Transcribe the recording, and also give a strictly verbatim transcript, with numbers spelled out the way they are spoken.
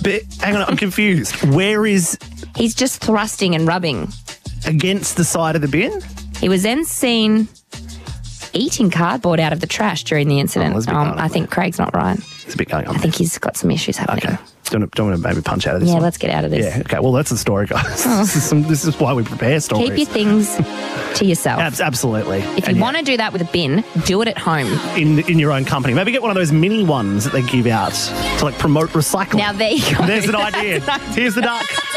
But hang on, I'm confused. Where is He's just thrusting and rubbing. against the side of the bin? He was then seen eating cardboard out of the trash during the incident. Oh, there's a bit um, going on I think Craig's not right. There's a bit going on. I think he's got some issues happening. Okay. Do you, want to, do you want to maybe punch out of this Yeah, one? let's get out of this. Yeah, okay. Well, that's the story, guys. This, is some, this is why we prepare stories. Keep your things to yourself. Abs- absolutely. If you want to do that with a bin, do it at home. in in your own company, maybe get one of those mini ones that they give out to like promote recycling. Now there you go. There's an idea. Here's the duck.